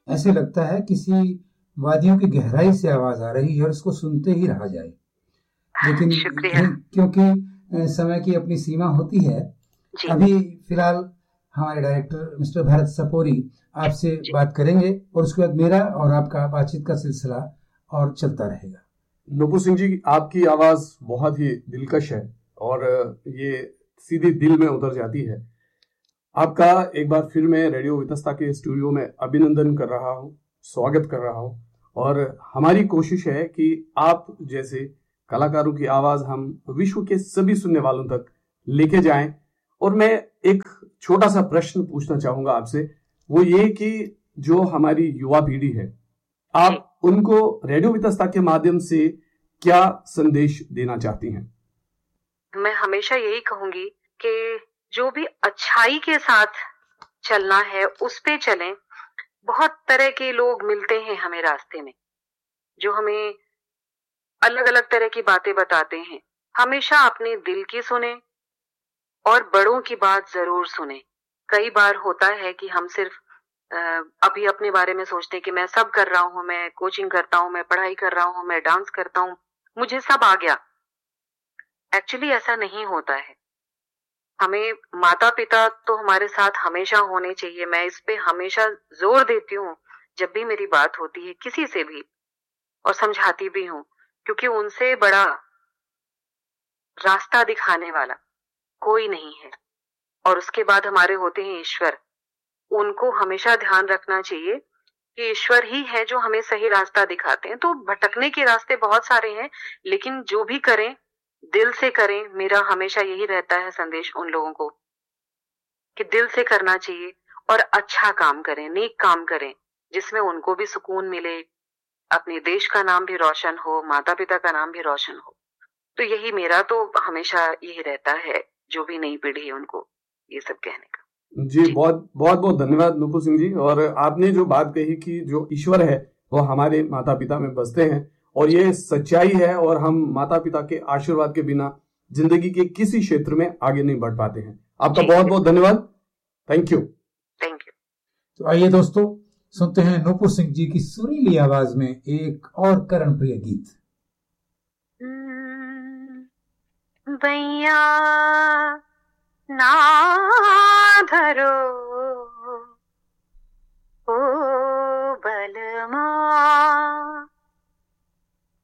ऐसे लगता है किसी वादियों की गहराई से आवाज आ रही है और उसको सुनते ही रहा जाए। लेकिन शुक्रिया क्योंकि समय की अपनी सीमा होती है, जी। अभी फिलहाल हमारे डायरेक्टर मिस्टर भरत सपोरी आपसे जी बात करेंगे और उसके बाद मेरा और आपका बातचीत का सिलसिला और चलता रहेगा। नुपुर सिंह जी, आपकी आवाज बहुत ही दिलकश है और ये सीधी दिल में उतर जाती है। आपका एक बार फिर मैं रेडियो वितस्ता के स्टूडियो में अभिनंदन कर रहा हूँ, स्वागत कर रहा हूँ। और हमारी कोशिश है कि आप जैसे कलाकारों की आवाज हम विश्व के सभी सुनने वालों तक लेके जाएं। और मैं एक छोटा सा प्रश्न पूछना चाहूंगा आपसे, वो ये कि जो हमारी युवा पीढ़ी है, आप उनको रेडियो वितस्ता के माध्यम से क्या संदेश देना चाहती हैं? मैं हमेशा यही कहूंगी कि जो भी अच्छाई के साथ चलना है उस पे चलें। बहुत तरह के लोग मिलते हैं हमें रास्ते में, जो हमें अलग अलग तरह की बातें बताते हैं। हमेशा अपने दिल की सुने और बड़ों की बात जरूर सुने। कई बार होता है कि हम सिर्फ अभी अपने बारे में सोचते हैं कि मैं सब कर रहा हूँ, मैं कोचिंग करता हूँ, मैं पढ़ाई कर रहा हूँ, मैं डांस करता हूँ, मुझे सब आ गया। एक्चुअली ऐसा नहीं होता है। हमें माता पिता तो हमारे साथ हमेशा होने चाहिए। मैं इस पे हमेशा जोर देती हूँ जब भी मेरी बात होती है किसी से भी, और समझाती भी हूँ, क्योंकि उनसे बड़ा रास्ता दिखाने वाला कोई नहीं है। और उसके बाद हमारे होते हैं ईश्वर। उनको हमेशा ध्यान रखना चाहिए कि ईश्वर ही है जो हमें सही रास्ता दिखाते हैं। तो भटकने के रास्ते बहुत सारे हैं, लेकिन जो भी करें दिल से करें। मेरा हमेशा यही रहता है संदेश उन लोगों को कि दिल से करना चाहिए और अच्छा काम करें, नेक काम करें, जिसमें उनको भी सुकून मिले, अपने देश का नाम भी रोशन हो, माता पिता का नाम भी रोशन हो। तो यही मेरा तो हमेशा यही रहता है, जो भी नई पीढ़ी है उनको ये सब कहने का। जी, बहुत बहुत बहुत धन्यवाद नुपुर सिंह जी। और आपने जो बात कही कि जो ईश्वर है वो हमारे माता पिता में बसते हैं, और ये सच्चाई है, और हम माता पिता के आशीर्वाद के बिना जिंदगी के किसी क्षेत्र में आगे नहीं बढ़ पाते हैं। आपका बहुत बहुत धन्यवाद। Thank you. Thank you. तो आइए दोस्तों, सुनते हैं नुपुर सिंह जी की सुरीली आवाज में एक और करण प्रिय गीत। भैया ना धरो